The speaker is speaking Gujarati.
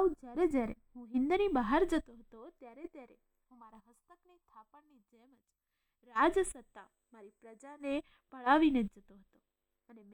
અગાઉ જ્યારે જ્યારે હું હિંદની બહાર જતો હતો ત્યારે ત્યારે હું મારા હસ્તકની થાપણની જેમ જ રાજસત્તા મારી પ્રજાને પડાવીને જ જતો હતો.